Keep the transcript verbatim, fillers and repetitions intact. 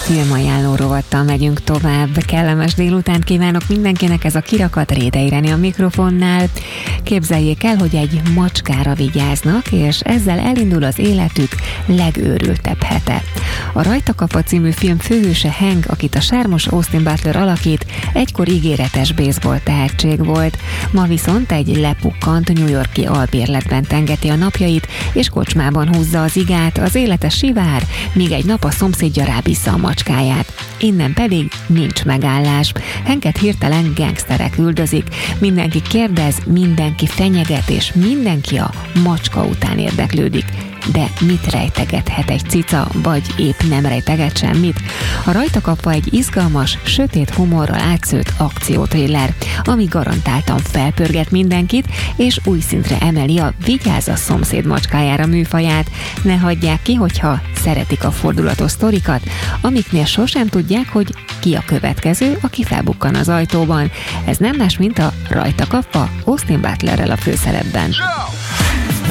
filmajánló rovattal megyünk tovább. Kellemes délután kívánok mindenkinek, ez a Kirakat, Rédei Irene a mikrofonnál. Képzeljék el, hogy egy macskára vigyáznak, és ezzel elindul az életük legőrültebb hete. A Rajtakapa című film főhőse Hank, akit a sármos Austin Butler alakít, egykor ígéretes baseball tehetség volt. Ma viszont egy lepukkant New York-i albérletben tengeti a napjait, és kocsmában húzza az igát, az élete sivár, míg egy nap a szomszédja rábissza a macskáját. Innen pedig nincs megállás. Hanket hirtelen gangsterek üldözik. Mindenki kérdez, mindenki fenyeget, és mindenki a macska után érdeklődik. De mit rejtegethet egy cica, vagy épp nem rejteget semmit? A Rajtakapa egy izgalmas, sötét humorral átszőtt akciótriller, ami garantáltan felpörget mindenkit, és új szintre emeli a vigyázz a szomszéd macskájára műfaját. Ne hagyják ki, hogyha szeretik a fordulatos sztorikat, amiknél sosem tudják, hogy ki a következő, aki felbukkan az ajtóban. Ez nem más, mint a Rajtakapa Austin Butlerrel a főszerepben.